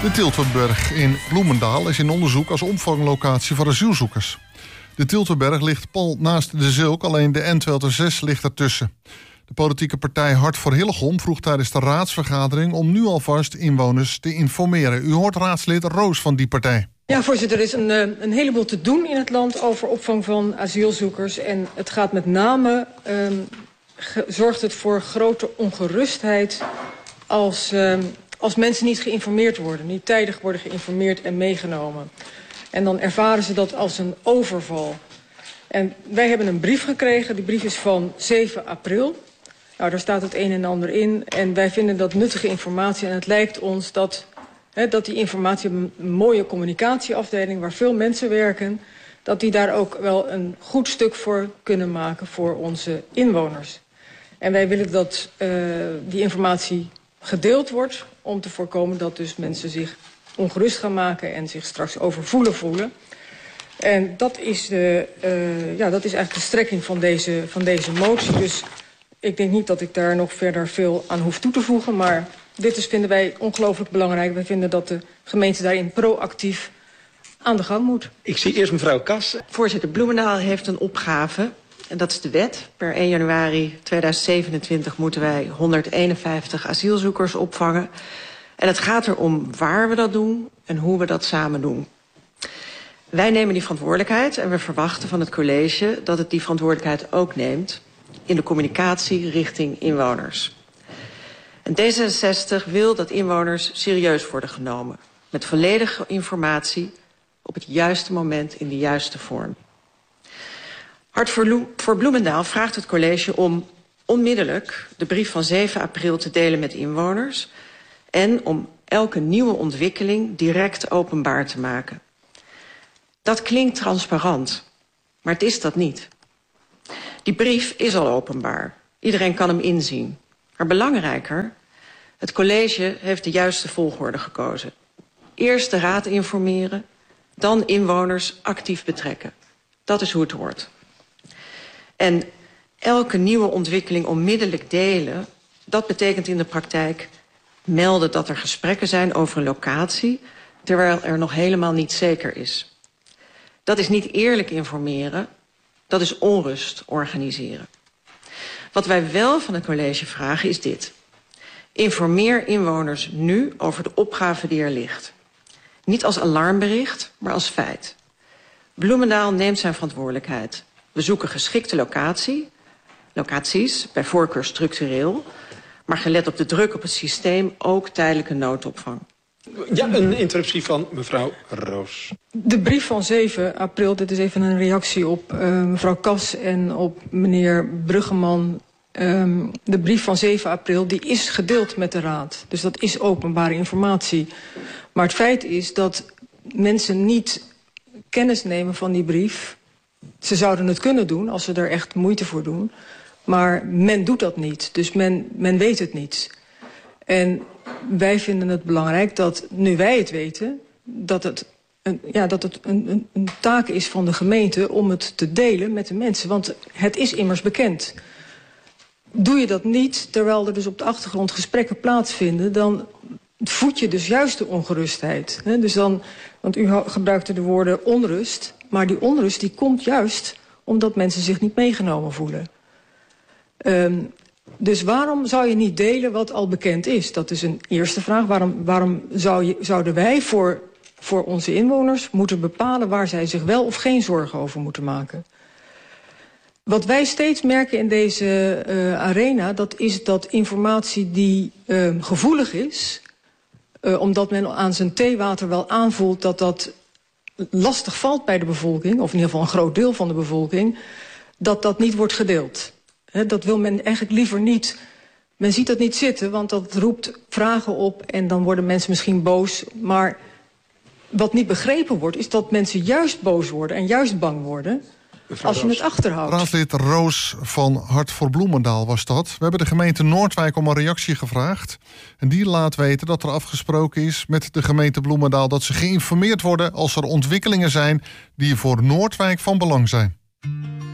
De Tilterberg in Bloemendaal is in onderzoek als opvanglocatie voor asielzoekers. De Tilterberg ligt pal naast de Zilk, alleen de N206 ligt ertussen. De politieke partij Hart voor Hillegom vroeg tijdens de raadsvergadering om nu alvast inwoners te informeren. U hoort raadslid Roos van die partij. Ja, voorzitter, er is een heleboel te doen in het land over opvang van asielzoekers. En het gaat met name, zorgt het voor grote ongerustheid als mensen niet geïnformeerd worden. Niet tijdig worden geïnformeerd en meegenomen. En dan ervaren ze dat als een overval. En wij hebben een brief gekregen, die brief is van 7 april. Nou, daar staat het een en ander in. En wij vinden dat nuttige informatie en het lijkt ons dat die informatie, een mooie communicatieafdeling waar veel mensen werken, dat die daar ook wel een goed stuk voor kunnen maken voor onze inwoners. En wij willen dat die informatie gedeeld wordt om te voorkomen dat dus mensen zich ongerust gaan maken en zich straks overvoelen voelen. En dat is eigenlijk de strekking van deze motie. Dus ik denk niet dat ik daar nog verder veel aan hoef toe te voegen, maar dit vinden wij ongelooflijk belangrijk. Wij vinden dat de gemeente daarin proactief aan de gang moet. Ik zie eerst mevrouw Kas. Voorzitter, Bloemendaal heeft een opgave. En dat is de wet. Per 1 januari 2027 moeten wij 151 asielzoekers opvangen. En het gaat erom waar we dat doen en hoe we dat samen doen. Wij nemen die verantwoordelijkheid en we verwachten van het college dat het die verantwoordelijkheid ook neemt in de communicatie richting inwoners. En D66 wil dat inwoners serieus worden genomen. Met volledige informatie op het juiste moment in de juiste vorm. Hart voor Bloemendaal vraagt het college om onmiddellijk de brief van 7 april te delen met inwoners en om elke nieuwe ontwikkeling direct openbaar te maken. Dat klinkt transparant, maar het is dat niet. Die brief is al openbaar. Iedereen kan hem inzien. Maar belangrijker, het college heeft de juiste volgorde gekozen. Eerst de raad informeren, dan inwoners actief betrekken. Dat is hoe het hoort. En elke nieuwe ontwikkeling onmiddellijk delen, dat betekent in de praktijk melden dat er gesprekken zijn over een locatie, terwijl er nog helemaal niet zeker is. Dat is niet eerlijk informeren, dat is onrust organiseren. Wat wij wel van het college vragen is dit. Informeer inwoners nu over de opgave die er ligt. Niet als alarmbericht, maar als feit. Bloemendaal neemt zijn verantwoordelijkheid. We zoeken geschikte locaties, bij voorkeur structureel, maar gelet op de druk op het systeem ook tijdelijke noodopvang. Ja, een interruptie van mevrouw Roos. De brief van 7 april, dit is even een reactie op mevrouw Kas en op meneer Bruggeman. De brief van 7 april die is gedeeld met de raad. Dus dat is openbare informatie. Maar het feit is dat mensen niet kennis nemen van die brief. Ze zouden het kunnen doen als ze er echt moeite voor doen. Maar men doet dat niet. Dus men weet het niet. En wij vinden het belangrijk dat, nu wij het weten, dat het een taak is van de gemeente om het te delen met de mensen. Want het is immers bekend. Doe je dat niet, terwijl er dus op de achtergrond gesprekken plaatsvinden, dan voed je dus juist de ongerustheid. Dus dan, want u gebruikte de woorden onrust, maar die onrust die komt juist omdat mensen zich niet meegenomen voelen. Dus waarom zou je niet delen wat al bekend is? Dat is een eerste vraag. Waarom zouden wij voor onze inwoners moeten bepalen waar zij zich wel of geen zorgen over moeten maken? Wat wij steeds merken in deze arena, dat is dat informatie die gevoelig is, omdat men aan zijn theewater wel aanvoelt dat lastig valt bij de bevolking, of in ieder geval een groot deel van de bevolking, dat niet wordt gedeeld. Dat wil men eigenlijk liever niet. Men ziet dat niet zitten, want dat roept vragen op en dan worden mensen misschien boos. Maar wat niet begrepen wordt, is dat mensen juist boos worden en juist bang worden als je het achterhoudt. Raadslid Roos van Hart voor Bloemendaal was dat. We hebben de gemeente Noordwijk om een reactie gevraagd. En die laat weten dat er afgesproken is met de gemeente Bloemendaal dat ze geïnformeerd worden als er ontwikkelingen zijn die voor Noordwijk van belang zijn.